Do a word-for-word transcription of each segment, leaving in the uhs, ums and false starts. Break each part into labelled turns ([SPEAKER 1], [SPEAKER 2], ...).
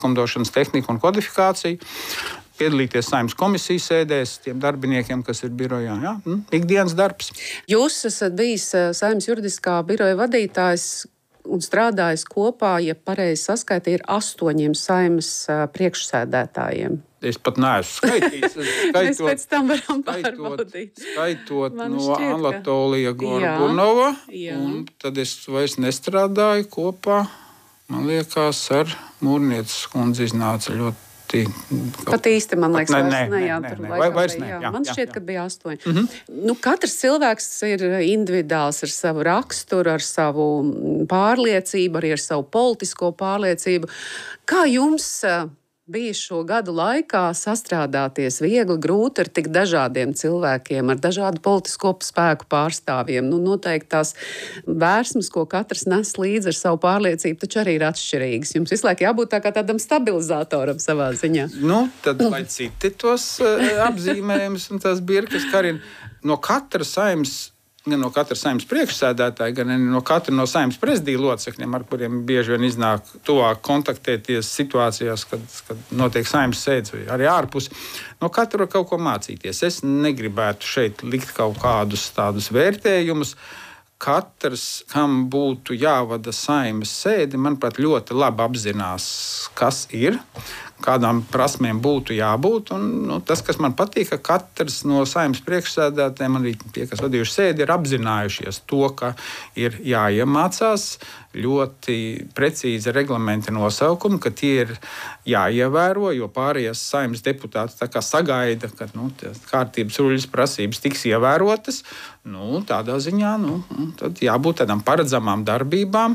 [SPEAKER 1] likumdošanas tehniku un kodifikāciju, piedalīties Saeimas komisijas sēdēs, tiem darbiniekiem, kas ir birojā. Ja? Ikdienas darbs.
[SPEAKER 2] Jūs esat bijis Saeimas juridiskā biroja vadītājs un strādājis kopā, ja pareizi saskaita, ir astoņiem Saeimas priekšsēdētājiem.
[SPEAKER 1] Es pat neesmu skaitījis. Skaitot,
[SPEAKER 2] Mēs pēc tam varam pārbaudīt.
[SPEAKER 1] Skaitot
[SPEAKER 2] Man
[SPEAKER 1] no
[SPEAKER 2] šķiet, ka-
[SPEAKER 1] Anatolija Gorbunova,
[SPEAKER 2] Jā, jā.
[SPEAKER 1] un tad es vairs nestrādāju kopā, man liekas, ar Mūrnieces kundzi iznāca ļoti...
[SPEAKER 2] Pat īsti, man liekas,
[SPEAKER 1] Nē,
[SPEAKER 2] vairs
[SPEAKER 1] nē,
[SPEAKER 2] ne,
[SPEAKER 1] nē,
[SPEAKER 2] jā,
[SPEAKER 1] nē,
[SPEAKER 2] tur
[SPEAKER 1] nē,
[SPEAKER 2] laikam
[SPEAKER 1] vairs
[SPEAKER 2] bija,
[SPEAKER 1] nē,
[SPEAKER 2] jā.
[SPEAKER 1] jā,
[SPEAKER 2] Man
[SPEAKER 1] jā,
[SPEAKER 2] šķiet,
[SPEAKER 1] jā.
[SPEAKER 2] ka bija astoņi. Nu, katrs cilvēks ir individuāls ar savu raksturu, ar savu pārliecību, arī ar savu politisko pārliecību. Kā jums bija šo gadu laikā sastrādāties viegli, grūti ar tik dažādiem cilvēkiem, ar dažādu politisko spēku pārstāvjiem? Nu, noteikti tās vērsmas, ko katrs nes līdzi ar savu pārliecību, taču arī ir atšķirīgas. Jums visu laiku jābūt tā kā tādam stabilizatoram savā ziņā.
[SPEAKER 1] Nu, tad, lai citi tos uh, apzīmējumus un tās birkas karina, no katra Saeimas, gan no katra Saeimas priekšsēdētāja, gan no katra no Saeimas prezidija locekļiem, ar kuriem bieži vien iznāk tuvāk kontaktēties situācijās, kad, kad notiek Saeimas sēdes vai arī ārpus. No katra var kaut ko mācīties. Es negribētu šeit likt kaut kādus tādus vērtējumus. Katrs, kam būtu jāvada Saeimas sēde, manuprāt, ļoti labi apzinās, kas ir, kādām prasmēm būtu jābūt. Un, nu, tas, kas man patīk, ka katrs no Saeimas priekšsēdētājiem, arī tie, kas vadījuši sēdi, ir apzinājušies to, ka ir jāiemācās ļoti precīzi reglamenta nosaukumi, ka tie ir jāievēro, jo pārējās Saeimas deputāti tā kā sagaida, ka nu, kārtības ruļas prasības tiks ievērotas. Nu, tādā ziņā nu, tad jābūt tādām paredzamām darbībām.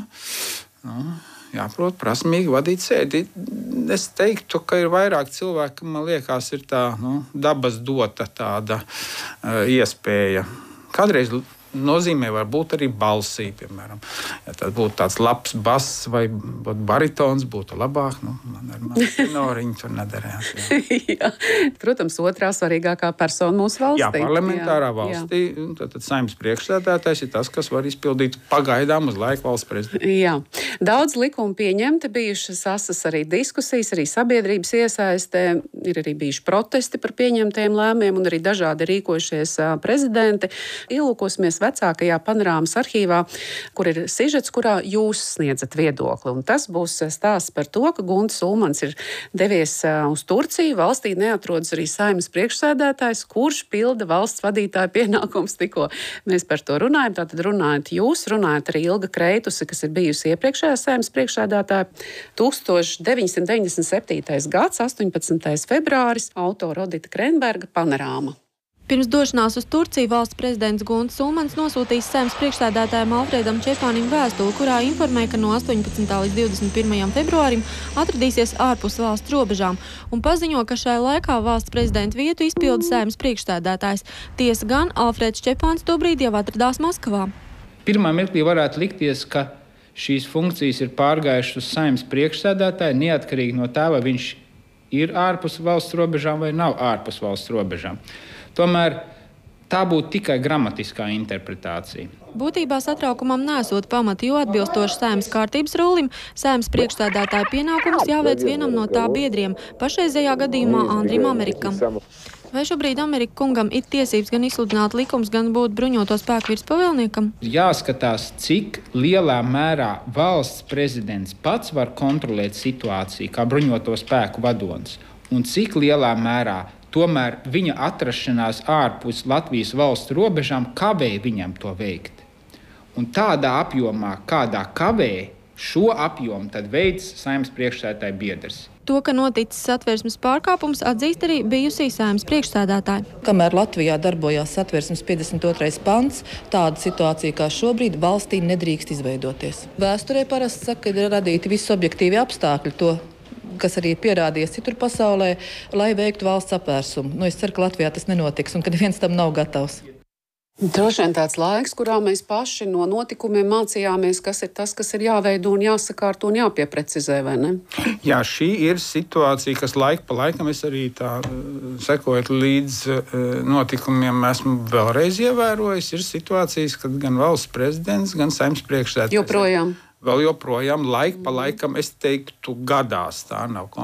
[SPEAKER 1] Nu, jāprot prasmīgi vadīt sēdi. Es teiktu, ka ir vairāk cilvēku, man liekas, ir tā nu, dabas dota tāda uh, iespēja. Kādreiz nozīmē var būt arī balsī, piemēram. Ja tas būtu tāds labs bass vai baritons, būtu labāk. Nu, man ar mani tenoriņu tur nedarējās. Jā.
[SPEAKER 2] Jā. Protams, otrā svarīgākā persona mūsu valstī.
[SPEAKER 1] Jā, parlamentārā
[SPEAKER 2] Jā,
[SPEAKER 1] valstī. Jā. Tad, tad Saeimas priekšsēdētājs ir tas, kas var izpildīt pagaidām uz laiku valsts prezidentu.
[SPEAKER 2] Jā. Daudz likumu pieņemti, bijušas asas arī diskusijas, arī sabiedrības iesaistē, ir arī bijuši protesti par pieņemtajiem lēmumiem un arī dažādi rīkojušies prezidenti. Ielūkosimies vecākajā panorāmas arhīvā, kur ir sižets, kurā jūs sniedzat viedokli. Un tas būs stāsts par to, ka Guntis Ulmans ir devies uz Turciju. Valstī neatrodas arī Saeimas priekšsēdētājs, kurš pilda valsts vadītāja pienākums tikko. Mēs par to runājam. Tātad runājat jūs, runājat arī Ilga Kreituse, kas ir bijusi iepriekšējā Saeimas priekšsēdētāja. tuksstoš deviņsimt deviņdesmit septītais gads, astoņpadsmitais februāris, autora Odita Krenberga panorāma.
[SPEAKER 3] Pirms došanās uz Turciju valsts prezidents Guntis Ulmans nosūtīs Saeimas priekšsēdētājam Alfredam Čepānim vēstuli, kurā informē, ka no astoņpadsmitā līdz divdesmit pirmajam februārim atradīsies ārpus valsts robežām un paziņo, ka šajā laikā valsts prezidenta vietu izpilda Saeimas priekšsēdētājs. Tiesa gan Alfreds Čepāns tobrīd jau atradās Maskavā.
[SPEAKER 4] Pirmā mirklī varētu likties, ka šīs funkcijas ir pārgājušas uz Saeimas priekšsēdētāju, neatkarīgi no tā, vai viņš ir ārpus valsts robežām vai nav ārpus valsts robežām. Tomēr tā būtu tikai gramatiskā interpretācija.
[SPEAKER 3] Būtībā satraukumam nesot pamati, jo atbilstoši Saeimas kārtības rullim, Saeimas priekšsēdētāja pienākumus jāveic vienam no tā biedriem, pašreizējā gadījumā Andrim Amerikam. Vai šobrīd Amerika kungam ir tiesības gan izsludināt likums, gan būt bruņoto spēku virspavēlniekam?
[SPEAKER 4] Jāskatās, cik lielā mērā valsts prezidents pats var kontrolēt situāciju kā bruņoto spēku vadonis, un cik lielā mērā tomēr viņa atrašanās ārpus Latvijas valsts robežām kavē viņam to veikt. Un tādā apjomā, kādā kavē, šo apjomu tad veids Saeimas priekšsēdētāja biedrs.
[SPEAKER 3] To, ka noticis satversmes pārkāpums, atzīst arī bijusī Saeimas priekšsēdētāja.
[SPEAKER 5] Kamēr Latvijā darbojās satversmes piecdesmit otrais pants, tāda situācija kā šobrīd valstī nedrīkst izveidoties. Vēsturē parasti saka, ka ir radīti visi objektīvi apstākļi to, kas arī ir pierādījies citur pasaulē, lai veiktu valsts apvērsumu. Nu, es ceru, ka Latvijā tas nenotiks un ka neviens tam nav gatavs.
[SPEAKER 2] Droši vien tāds laiks, kurā mēs paši no notikumiem mācījāmies, kas ir tas, kas ir jāveido un jāsakārto un jāpieprecizē, vai ne?
[SPEAKER 1] Jā, šī ir situācija, kas laika pa laikam es arī tā sekojot līdz notikumiem esmu vēlreiz ievērojis. Ir situācijas, kad gan valsts prezidents, gan Saeimas priekšsēdētājs
[SPEAKER 2] Joprojām.
[SPEAKER 1] vēl joprojām laika pa laikam, es teiktu, gadās. Tā nav